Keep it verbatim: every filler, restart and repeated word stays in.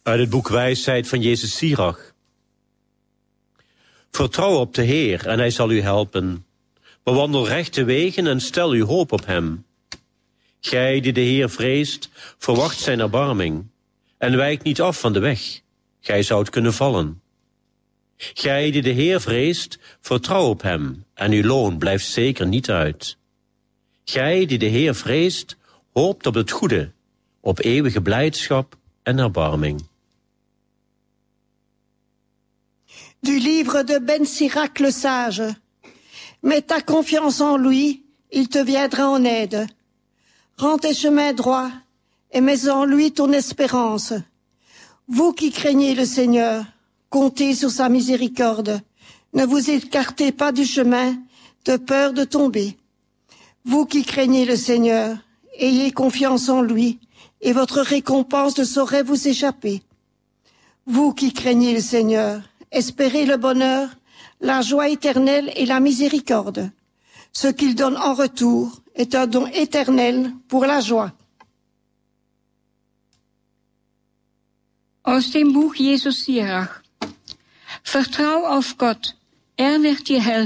Uit het boek Wijsheid van Jezus Sirach. Vertrouw op de Heer en hij zal u helpen. Bewandel rechte wegen en stel uw hoop op hem. Gij die de Heer vreest, verwacht zijn erbarming en wijkt niet af van de weg. Gij zoudt kunnen vallen. Gij die de Heer vreest, vertrouw op hem en uw loon blijft zeker niet uit. Gij die de Heer vreest, hoopt op het goede, op eeuwige blijdschap en erbarming. Du livre de Ben Sirach le sage. Mets ta confiance en lui, il te viendra en aide. Rends tes chemins droits et mets en lui ton espérance. Vous qui craignez le Seigneur, comptez sur sa miséricorde. Ne vous écartez pas du chemin de peur de tomber. Vous qui craignez le Seigneur, ayez confiance en lui et votre récompense ne saurait vous échapper. Vous qui craignez le Seigneur, espérez le bonheur, la joie éternelle et la miséricorde. Ce qu'il donne en retour est un don éternel pour la joie. Aus dem Buch Jesus Sirach. Vertrau auf Gott, er wird dir helfen.